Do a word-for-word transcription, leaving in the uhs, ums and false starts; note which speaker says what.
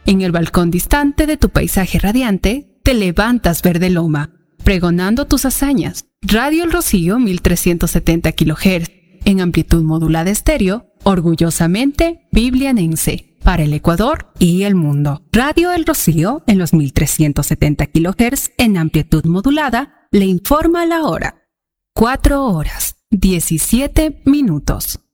Speaker 1: En el balcón distante de tu paisaje radiante, te levantas verde loma, pregonando tus hazañas. Radio El Rocío mil trescientos setenta kilohertz, en amplitud modulada estéreo, orgullosamente biblianense, para el Ecuador y el mundo. Radio El Rocío en los mil trescientos setenta kilohertz en amplitud modulada le informa la hora. cuatro horas, diecisiete minutos.